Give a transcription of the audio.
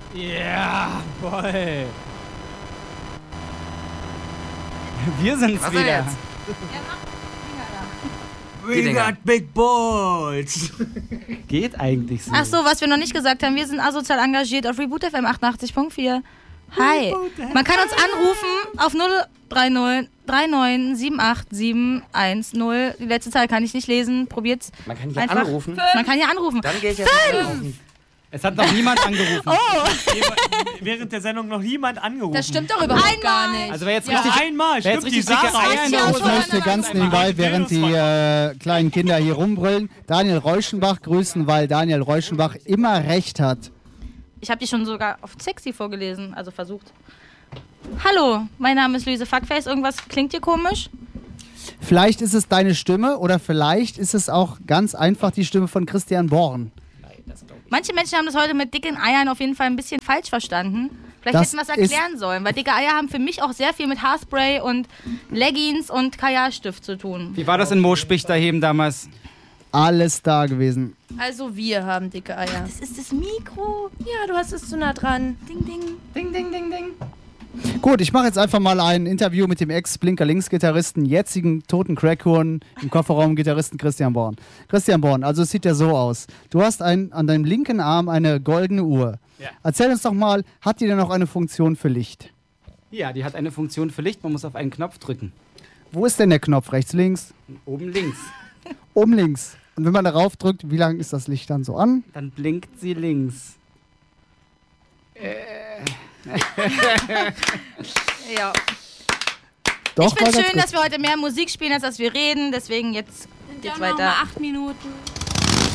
Ja, boy. Wir sind's Was wieder. denn jetzt? We got big balls. Geht eigentlich so. Ach so, was wir noch nicht gesagt haben, wir sind asozial engagiert auf Reboot FM 88.4. Hi. Man kann uns anrufen auf 030 39 78 710. Die letzte Zahl kann ich nicht lesen. Probiert's. Man kann hier einfach anrufen. Man kann hier anrufen. Dann gehe ich jetzt anrufen. Es hat noch niemand angerufen. Oh, Während der Sendung noch niemand angerufen. Das stimmt doch überhaupt gar nicht. Also wer jetzt Ja, richtig... einmal, wer jetzt stimmt, die richtig dicke Sarah. Eier in der Ja, Hose schon. hat, Ich möchte ganz nebenbei, während die kleinen Kinder hier rumbrüllen, Daniel Reuschenbach grüßen, weil Daniel Reuschenbach immer recht hat. ich habe die schon sogar auf Sexy vorgelesen, also versucht. Hallo, mein Name ist Luise Fuckface. Irgendwas klingt hier komisch? Vielleicht ist es deine Stimme oder vielleicht ist es auch ganz einfach die Stimme von Christian Born. Manche Menschen haben das heute mit dicken Eiern auf jeden Fall ein bisschen falsch verstanden. Vielleicht Das hätten wir es erklären sollen, weil dicke Eier haben für mich auch sehr viel mit Haarspray und Leggings und Kajalstift zu tun. Wie war das in Moospichterheben damals? Alles da gewesen. Also wir haben dicke Eier. Das ist das Mikro. Ja, du hast es zu nah dran. Ding, ding. Ding, ding, ding, ding. Gut, ich mache jetzt einfach mal ein Interview mit dem Ex-Blinker-Links-Gitarristen, jetzigen toten Crackhuhn im Kofferraum-Gitarristen Christian Born. Christian Born, also es sieht ja so aus. Du hast an deinem linken Arm eine goldene Uhr. Ja. Erzähl uns doch mal, hat die denn noch eine Funktion für Licht? Ja, die hat eine Funktion für Licht. Man muss auf einen Knopf drücken. Wo ist denn der Knopf? Rechts, links? Oben links. Oben links. Und wenn man darauf drückt, wie lange ist das Licht dann so an? Dann blinkt sie links. Ja. Doch, Ich finde war es ganz schön, gut. dass wir heute mehr Musik spielen, als dass wir reden. Deswegen jetzt geht's Dann noch weiter. mal 8 Minuten.